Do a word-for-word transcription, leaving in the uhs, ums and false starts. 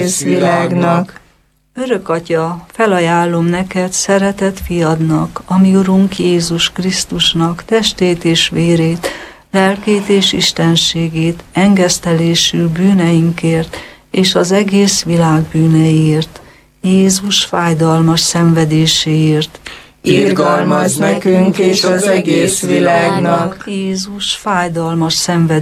egész világnak. Örök Atya, felajánlom neked szeretett fiadnak, ami Urunk Jézus Krisztusnak testét és vérét, lelkét és istenségét, engesztelésű bűneinkért és az egész világ bűneiért, Jézus fájdalmas szenvedéséért. Irgalmazz nekünk és az egész világnak. Jézus fájdalmas szenvedéséért.